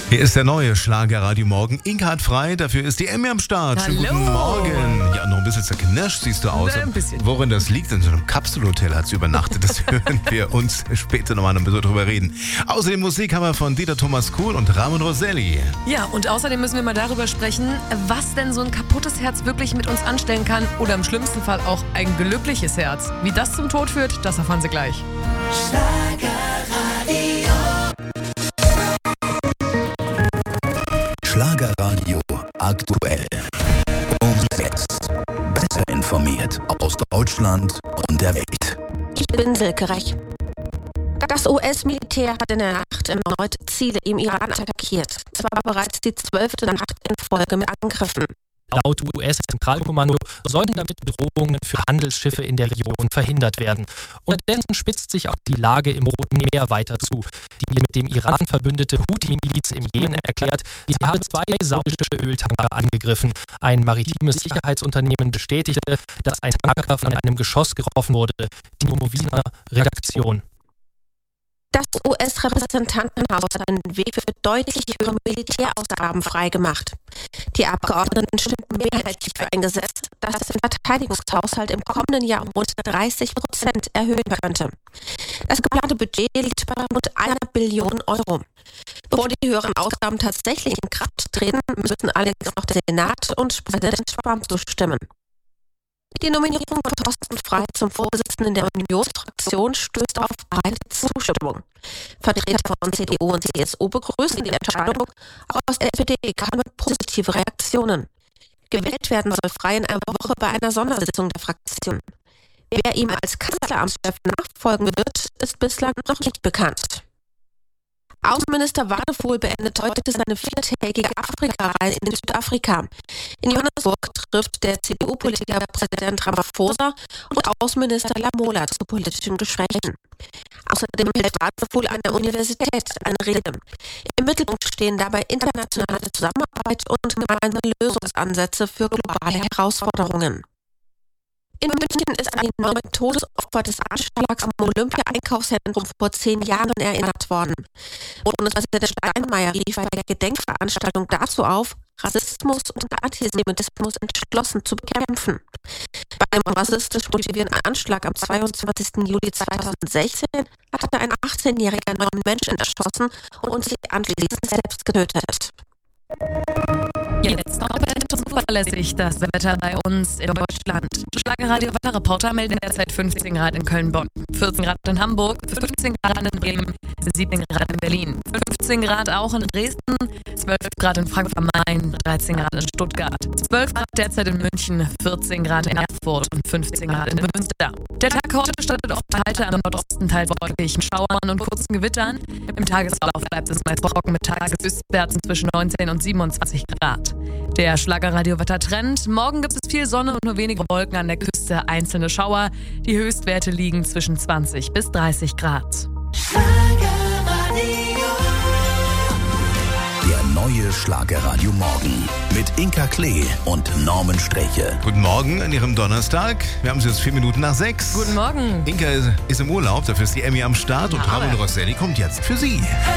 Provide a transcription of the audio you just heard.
Hier ist der neue Schlagerradio Morgen. Inka hat frei, dafür ist die Emmy am Start. Schönen Hallo. guten Morgen. Ja, noch ein bisschen zerknirscht siehst du aus. Ein bisschen. Worin das liegt? In so einem Kapselhotel hat sie übernachtet. Das hören wir uns später nochmal ein bisschen drüber reden. Außerdem Musik haben wir von Dieter Thomas Kuhl und Ramon Rosselli. Ja, und außerdem müssen wir mal darüber sprechen, was denn so ein kaputtes Herz wirklich mit uns anstellen kann oder im schlimmsten Fall auch ein glückliches Herz. Wie das zum Tod führt, das erfahren Sie gleich. Schlagerradio aktuell. Um 6. Besser informiert aus Deutschland und der Welt. Ich bin Silke Rech. Das US-Militär hat in der Nacht erneut Ziele im Iran attackiert. Es war bereits die 12. Nacht in Folge mit Angriffen. Laut US-Zentralkommando sollen damit Bedrohungen für Handelsschiffe in der Region verhindert werden. Unterdessen spitzt sich auch die Lage im Roten Meer weiter zu. Die mit dem Iran verbündete Houthi-Miliz im Jemen erklärt, sie habe 2 saudische Öltanker angegriffen. Ein maritimes Sicherheitsunternehmen bestätigte, dass ein Tanker von einem Geschoss getroffen wurde. Die Movina Redaktion. Das US-Repräsentantenhaus hat einen Weg für deutlich höhere Militärausgaben freigemacht. Die Abgeordneten stimmten mehrheitlich für ein Gesetz, das den Verteidigungshaushalt im kommenden Jahr um rund 30% erhöhen könnte. Das geplante Budget liegt bei rund 1 Billion Euro. Bevor die höheren Ausgaben tatsächlich in Kraft treten, müssen allerdings noch der Senat und Präsident Trump zustimmen. Die Nominierung von Thorsten Frey zum Vorsitzenden der Unionsfraktion stößt auf breite Zustimmung. Vertreter von CDU und CSU begrüßen die Entscheidung, auch aus der SPD kamen positive Reaktionen. Gewählt werden soll Frey in einer Woche bei einer Sondersitzung der Fraktion. Wer ihm als Kanzleramtschef nachfolgen wird, ist bislang noch nicht bekannt. Außenminister Wadefuhl beendet heute seine 4-tägige Afrika-Reise in Südafrika. In Johannesburg trifft der CDU-Politiker Präsident Ramaphosa und Außenminister Lamola zu politischen Gesprächen. Außerdem hält Wadefuhl an der Universität eine Rede. Im Mittelpunkt stehen dabei internationale Zusammenarbeit und gemeinsame Lösungsansätze für globale Herausforderungen. In München ist an die 9 Todesopfer des Anschlags am Olympia-Einkaufszentrum vor 10 Jahren erinnert worden. Bundespräsident Steinmeier rief bei der Gedenkveranstaltung dazu auf, Rassismus und Antisemitismus entschlossen zu bekämpfen. Bei einem rassistisch motivierten Anschlag am 22. Juli 2016 hatte ein 18-Jähriger 9 Menschen erschossen und sich anschließend selbst getötet. Jetzt komplett zuverlässig das Wetter bei uns in Deutschland. Schlagerradio-Wetterreporter melden derzeit 15 Grad in Köln-Bonn, 14 Grad in Hamburg, 15 Grad in Bremen, 17 Grad in Berlin, 15 Grad auch in Dresden, 12 Grad in Frankfurt am Main, 13 Grad in Stuttgart, 12 Grad derzeit in München, 14 Grad in Erfurt und 15 Grad in Münster. Der Tag heute startet oft heute am Nordosten teils wolkig mit Schauern und kurzen Gewittern. Im Tagesverlauf bleibt es meist trocken mit Tageshöchstwerten zwischen 19 und 27 Grad. Der Schlagerradio-Wettertrend. Morgen gibt es viel Sonne und nur wenige Wolken an der Küste, einzelne Schauer. Die Höchstwerte liegen zwischen 20 bis 30 Grad. Der neue Schlagerradio Morgen mit Inka Klee und Norman Streche. Guten Morgen an Ihrem Donnerstag. Wir haben es jetzt 4 Minuten nach 6. Guten Morgen. Inka ist im Urlaub, dafür ist die Emmy am Start und Ja, Ramon Rosselli kommt jetzt für Sie.